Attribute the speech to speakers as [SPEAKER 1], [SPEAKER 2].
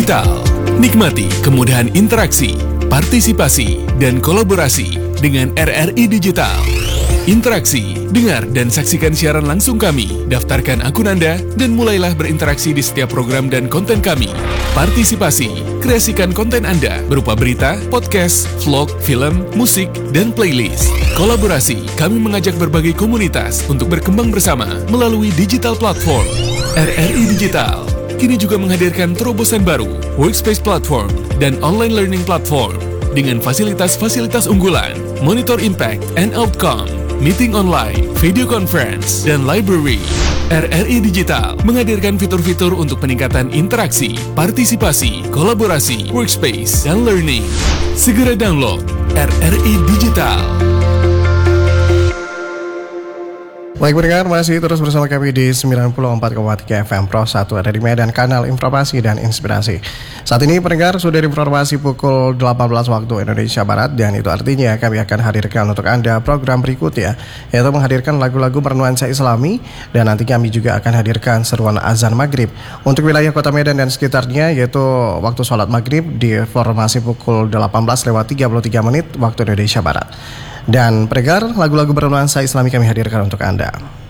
[SPEAKER 1] Digital. Nikmati kemudahan interaksi, partisipasi, dan kolaborasi dengan RRI Digital. Interaksi, dengar dan saksikan siaran langsung kami, daftarkan akun Anda, dan mulailah berinteraksi di setiap program dan konten kami. Partisipasi, kreasikan konten Anda berupa berita, podcast, vlog, film, musik, dan playlist. Kolaborasi, kami mengajak berbagai komunitas untuk berkembang bersama melalui digital platform. RRI Digital kini juga menghadirkan terobosan baru, workspace platform, dan online learning platform dengan fasilitas-fasilitas unggulan, monitor impact and outcome, meeting online, video conference, dan library. RRI Digital menghadirkan fitur-fitur untuk peningkatan interaksi, partisipasi, kolaborasi, workspace, dan learning. Segera download RRI Digital.
[SPEAKER 2] Baik pendengar, masih terus bersama kami di 94,3 FM Pro 1 ada di Medan, kanal informasi dan inspirasi. Saat ini pendengar sudah informasi pukul 18 waktu Indonesia Barat, dan itu artinya kami akan hadirkan untuk Anda program berikutnya, yaitu menghadirkan lagu-lagu bernuansa Islami, dan nanti kami juga akan hadirkan seruan azan maghrib untuk wilayah kota Medan dan sekitarnya, yaitu waktu sholat maghrib di formasi pukul 18:33 waktu Indonesia Barat. Dan pendengar, lagu-lagu bernuansa Islami kami hadirkan untuk Anda.